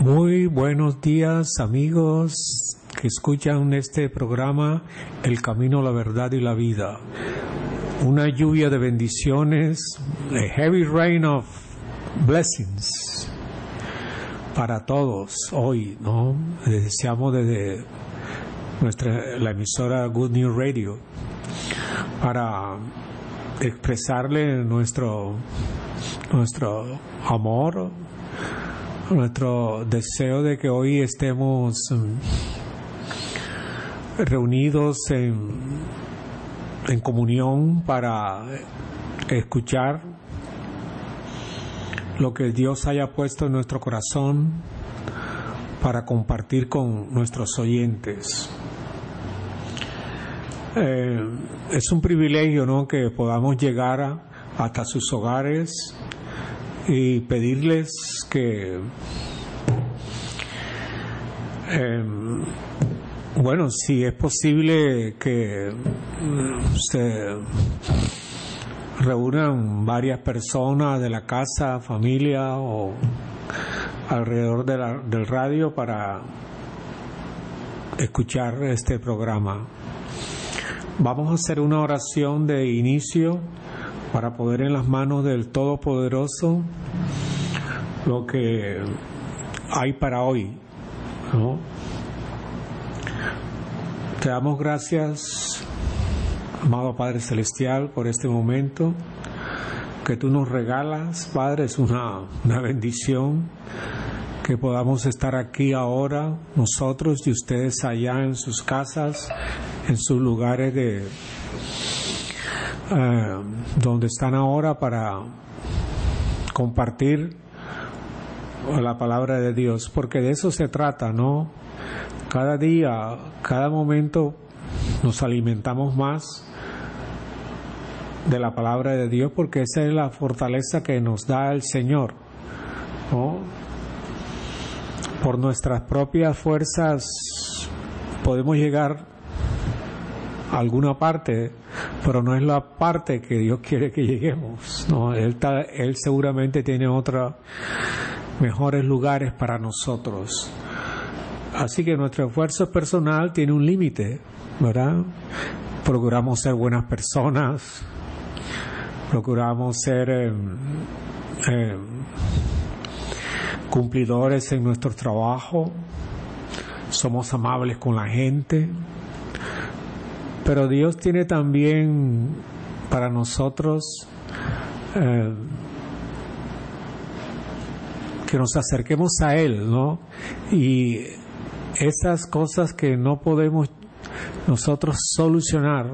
Muy buenos días, amigos que escuchan este programa El Camino, la Verdad y la Vida. Una lluvia de bendiciones, a heavy rain of blessings para todos hoy, ¿no? Les deseamos desde la emisora Good News Radio para expresarle nuestro amor, nuestro deseo de que hoy estemos reunidos en comunión para escuchar lo que Dios haya puesto en nuestro corazón para compartir con nuestros oyentes. Es un privilegio, ¿no?, que podamos llegar hasta sus hogares y pedirles que si es posible que se reúnan varias personas de la casa, familia o alrededor del radio para escuchar este programa. Vamos a hacer una oración de inicio para poner en las manos del Todopoderoso lo que hay para hoy, ¿no? Te damos gracias, amado Padre Celestial, por este momento que tú nos regalas, Padre. Es una bendición que podamos estar aquí ahora, nosotros y ustedes allá en sus casas, en sus lugares donde están ahora, para compartir la palabra de Dios, porque de eso se trata, ¿no? Cada día, cada momento nos alimentamos más de la palabra de Dios, porque esa es la fortaleza que nos da el Señor, ¿no? Por nuestras propias fuerzas podemos llegar a alguna parte, pero no es la parte que Dios quiere que lleguemos, ¿no? Él seguramente tiene otros mejores lugares para nosotros. Así que nuestro esfuerzo personal tiene un límite, ¿verdad? Procuramos ser buenas personas, procuramos ser cumplidores en nuestro trabajo, somos amables con la gente, pero Dios tiene también para nosotros que nos acerquemos a Él, ¿no? Y esas cosas que no podemos nosotros solucionar,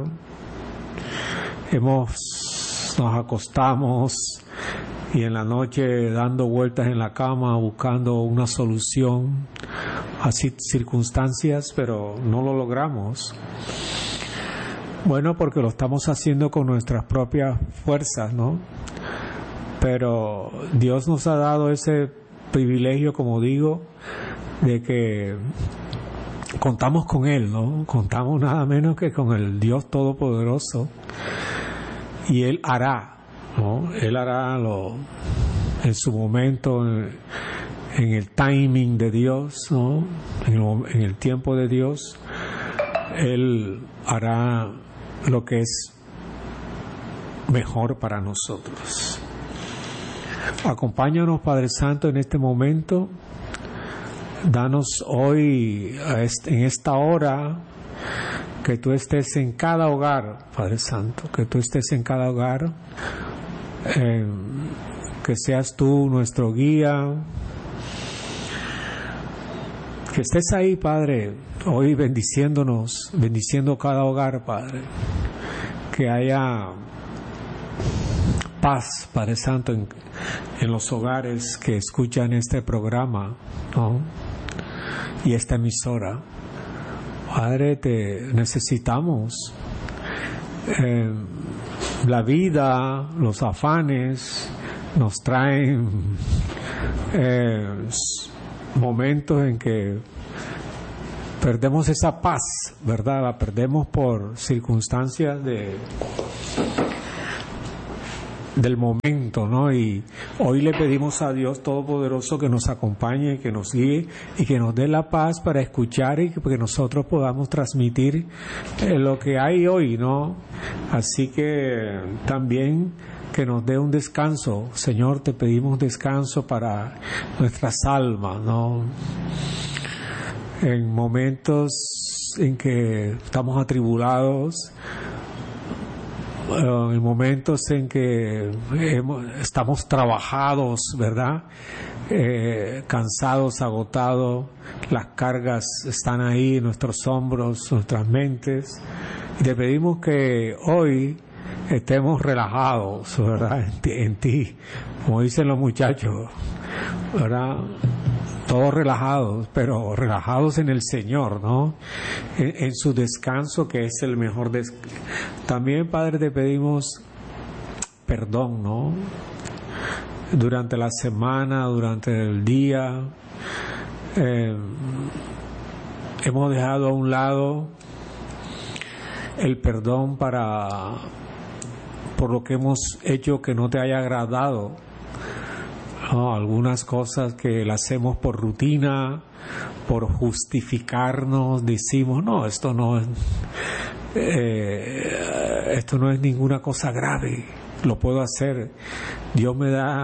nos acostamos y en la noche dando vueltas en la cama buscando una solución a circunstancias, pero no lo logramos. Bueno, porque lo estamos haciendo con nuestras propias fuerzas, ¿no? Pero Dios nos ha dado ese privilegio, como digo, de que contamos con Él, ¿no? Contamos nada menos que con el Dios Todopoderoso, y Él hará, ¿no? Él hará en su momento, en el timing de Dios, ¿no? En el tiempo de Dios, Él hará lo que es mejor para nosotros. Acompáñanos, Padre Santo, en este momento. Danos hoy, en esta hora, que tú estés en cada hogar, Padre Santo, que tú estés en cada hogar, que seas tú nuestro guía, que estés ahí, Padre, hoy bendiciéndonos, bendiciendo cada hogar, Padre, que haya paz, Padre Santo, en los hogares que escuchan este programa, ¿no? Y esta emisora. Padre, te necesitamos. La vida, los afanes nos traen momentos en que perdemos esa paz, ¿verdad? La perdemos por circunstancias del momento, ¿no? Y hoy le pedimos a Dios Todopoderoso que nos acompañe, que nos guíe y que nos dé la paz para escuchar y que nosotros podamos transmitir lo que hay hoy, ¿no? Así que también que nos dé un descanso. Señor, te pedimos descanso para nuestras almas, ¿no? En momentos en que estamos atribulados, en momentos en que estamos trabajados, ¿verdad? Cansados, agotados, las cargas están ahí en nuestros hombros, nuestras mentes. Y te pedimos que hoy estemos relajados, ¿verdad? En ti, como dicen los muchachos, ¿verdad? Todos relajados, pero relajados en el Señor, ¿no? En su descanso, que es el mejor descanso. También, Padre, te pedimos perdón, ¿no? Durante la semana, durante el día, hemos dejado a un lado el perdón por lo que hemos hecho que no te haya agradado. No, algunas cosas que las hacemos por rutina, por justificarnos, decimos, no, esto no es ninguna cosa grave, lo puedo hacer, Dios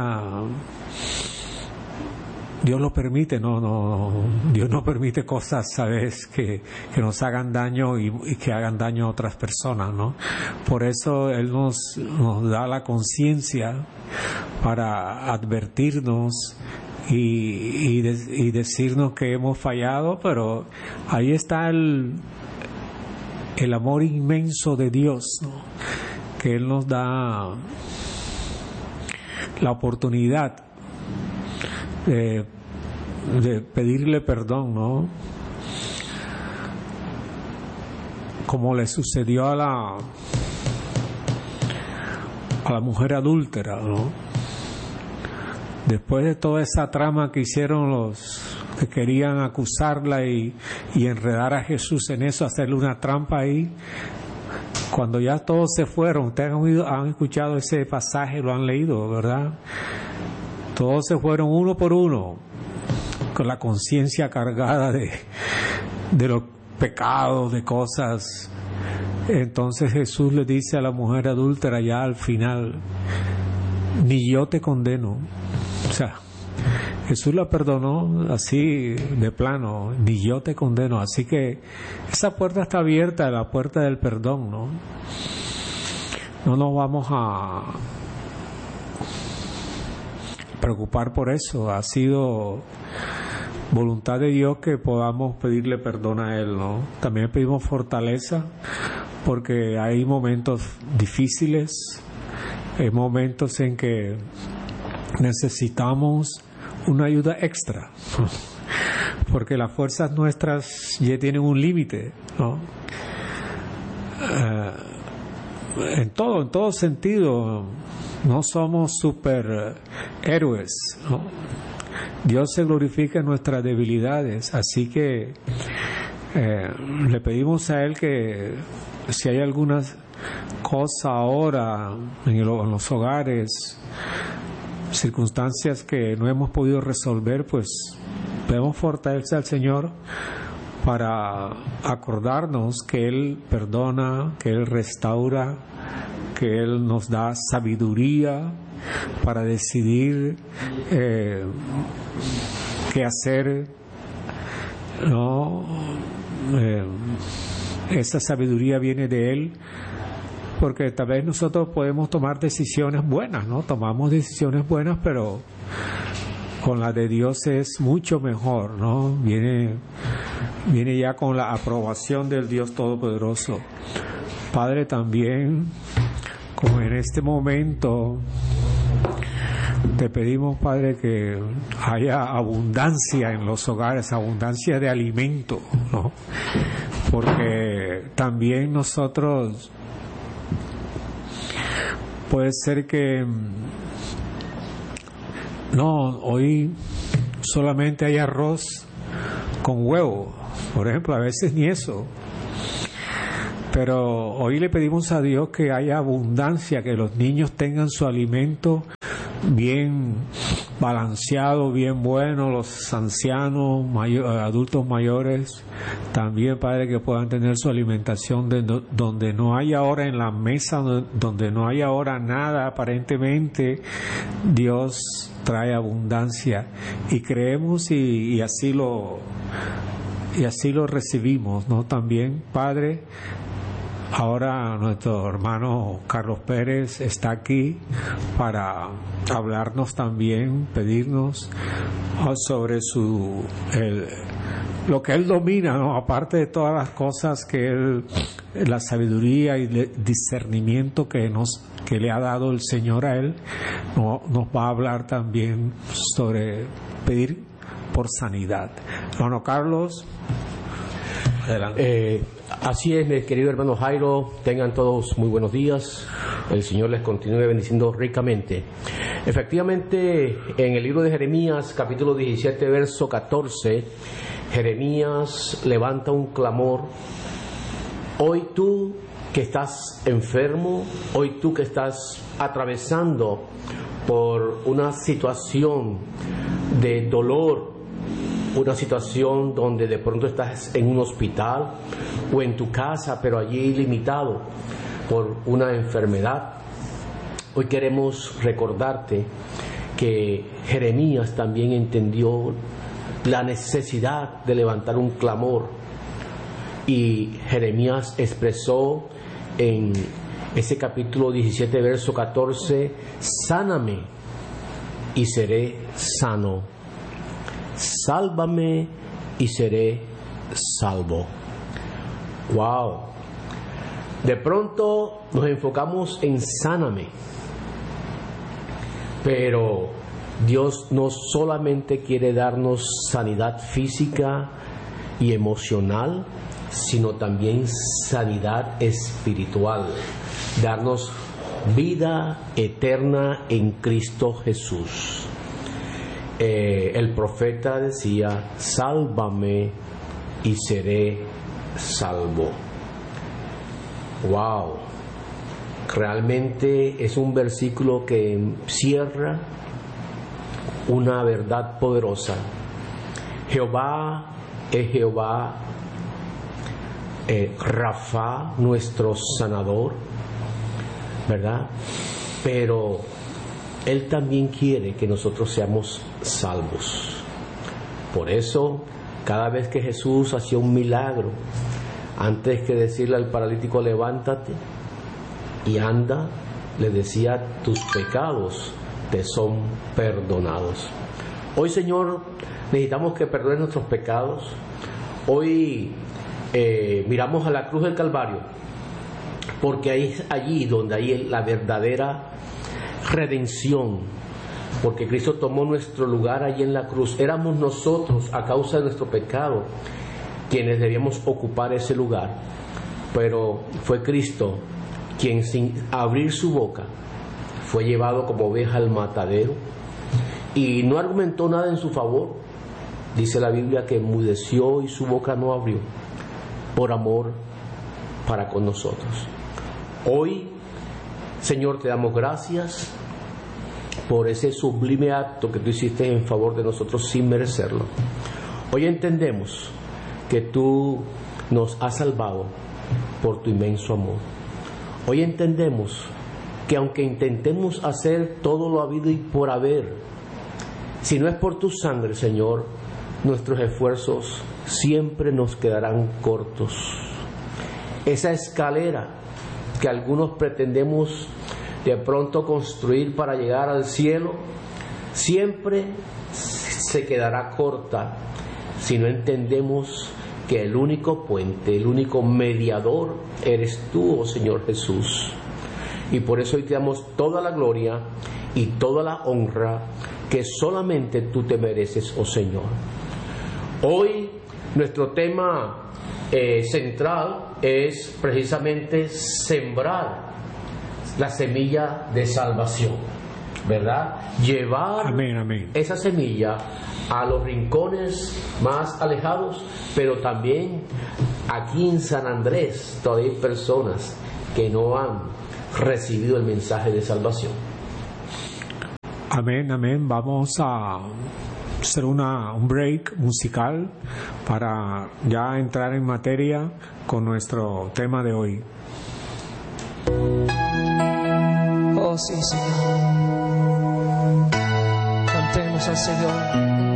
lo permite, Dios no permite cosas, ¿sabes?, que nos hagan daño y que hagan daño a otras personas, ¿no? Por eso Él nos da la conciencia para advertirnos y decirnos que hemos fallado, pero ahí está el amor inmenso de Dios, ¿no? Que Él nos da la oportunidad de pedirle perdón, ¿no? Como le sucedió a la mujer adúltera, ¿no? Después de toda esa trama que hicieron los que querían acusarla y enredar a Jesús en eso, hacerle una trampa ahí, cuando ya todos se fueron, ustedes han escuchado ese pasaje, lo han leído, ¿verdad? Todos se fueron uno por uno, con la conciencia cargada de los pecados, de cosas. Entonces Jesús le dice a la mujer adúltera ya al final, ni yo te condeno. O sea, Jesús la perdonó así de plano, ni yo te condeno. Así que esa puerta está abierta, la puerta del perdón, ¿no? No nos vamos a preocupar por eso. Ha sido voluntad de Dios que podamos pedirle perdón a Él, ¿no? También pedimos fortaleza porque hay momentos difíciles, hay momentos en que necesitamos una ayuda extra, porque las fuerzas nuestras ya tienen un límite, ¿no? En todo sentido, no somos superhéroes, ¿no? Dios se glorifica en nuestras debilidades, así que le pedimos a Él que si hay alguna cosa ahora en los hogares, circunstancias que no hemos podido resolver, pues pedimos fortaleza al Señor para acordarnos que Él perdona, que Él restaura, que Él nos da sabiduría para decidir qué hacer, ¿no? Esa sabiduría viene de Él, porque tal vez nosotros podemos tomar decisiones buenas, ¿no? Tomamos decisiones buenas, pero con la de Dios es mucho mejor, ¿no? Viene ya con la aprobación del Dios Todopoderoso. Padre, también, como en este momento, te pedimos, Padre, que haya abundancia en los hogares, abundancia de alimento, ¿no? Porque también nosotros puede ser que hoy solamente hay arroz con huevo, por ejemplo, a veces ni eso, Pero hoy le pedimos a Dios que haya abundancia, que los niños tengan su alimento bien balanceado, bien bueno, los ancianos, adultos mayores, también, Padre, que puedan tener su alimentación donde no hay ahora en la mesa, donde no hay ahora nada aparentemente. Dios trae abundancia y creemos y así lo recibimos, ¿no? También, Padre, ahora nuestro hermano Carlos Pérez está aquí para hablarnos también, pedirnos sobre lo que él domina, ¿no? Aparte de todas las cosas que la sabiduría y el discernimiento que le ha dado el Señor a él, nos va a hablar también sobre pedir por sanidad. Hermano Carlos, adelante. Así es, mi querido hermano Jairo, tengan todos muy buenos días, el Señor les continúe bendiciendo ricamente. Efectivamente, en el libro de Jeremías, capítulo 17, verso 14, Jeremías levanta un clamor. Hoy tú que estás enfermo, hoy tú que estás atravesando por una situación de dolor, una situación donde de pronto estás en un hospital o en tu casa, pero allí limitado por una enfermedad. Hoy queremos recordarte que Jeremías también entendió la necesidad de levantar un clamor, y Jeremías expresó en ese capítulo 17, verso 14: sáname y seré sano, sálvame y seré salvo. Wow. De pronto nos enfocamos en sáname, pero Dios no solamente quiere darnos sanidad física y emocional, sino también sanidad espiritual, darnos vida eterna en Cristo Jesús. El profeta decía: sálvame y seré salvo. Wow, realmente es un versículo que encierra una verdad poderosa. Jehová es Jehová, Rafa, nuestro sanador, ¿verdad? Pero Él también quiere que nosotros seamos salvos. Por eso, cada vez que Jesús hacía un milagro, antes que decirle al paralítico levántate y anda, le decía: tus pecados te son perdonados. Hoy, Señor, necesitamos que perdones nuestros pecados. Hoy miramos a la cruz del Calvario, porque ahí es allí donde hay la verdadera redención, porque Cristo tomó nuestro lugar allí en la cruz. Éramos nosotros, a causa de nuestro pecado, quienes debíamos ocupar ese lugar, pero fue Cristo quien, sin abrir su boca, fue llevado como oveja al matadero y no argumentó nada en su favor. Dice la Biblia que enmudeció y su boca no abrió, por amor para con nosotros. Hoy, Señor, te damos gracias por ese sublime acto que tú hiciste en favor de nosotros sin merecerlo. Hoy entendemos que tú nos has salvado por tu inmenso amor. Hoy entendemos que aunque intentemos hacer todo lo habido y por haber, si no es por tu sangre, Señor, nuestros esfuerzos siempre nos quedarán cortos. Esa escalera que algunos pretendemos de pronto construir para llegar al cielo, siempre se quedará corta si no entendemos que el único puente, el único mediador eres tú, oh Señor Jesús. Y por eso hoy te damos toda la gloria y toda la honra que solamente tú te mereces, oh Señor. Hoy nuestro tema central es precisamente sembrar la semilla de salvación, ¿verdad? Llevar esa semilla a los rincones más alejados, pero también Aquí en San Andrés todavía hay personas que no han recibido el mensaje de salvación. Amén, amén. Vamos a hacer un break musical para ya entrar en materia con nuestro tema de hoy. Oh sí, Señor. Cantemos al Señor.